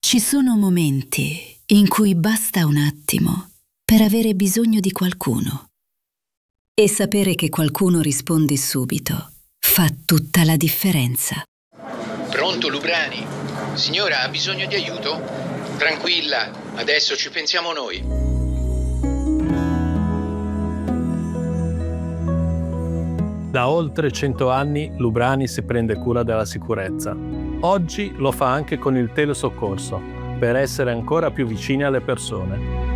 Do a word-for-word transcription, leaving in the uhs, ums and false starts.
Ci sono momenti in cui basta un attimo per avere bisogno di qualcuno. E sapere che qualcuno risponde subito fa tutta la differenza. Pronto, Lubrani? Signora, ha bisogno di aiuto? Tranquilla, adesso ci pensiamo noi. Da oltre cento anni Lubrani si prende cura della sicurezza. Oggi lo fa anche con il telesoccorso, per essere ancora più vicini alle persone.